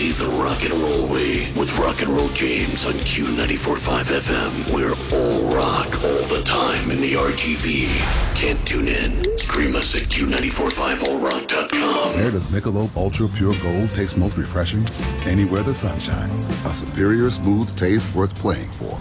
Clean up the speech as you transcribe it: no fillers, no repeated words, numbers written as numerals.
The rock and roll way with Rock and Roll James on Q94.5 FM. We're all rock all the time in the RGV. Can't tune in? Stream us at Q945allrock.com. Where does Michelob Ultra Pure Gold taste most refreshing? Anywhere the sun shines. A superior smooth taste worth playing for.